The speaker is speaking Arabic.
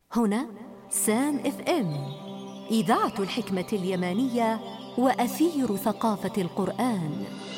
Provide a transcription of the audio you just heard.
هنا سان اف ام، إذاعة الحكمة اليمانية وأثير ثقافة القرآن.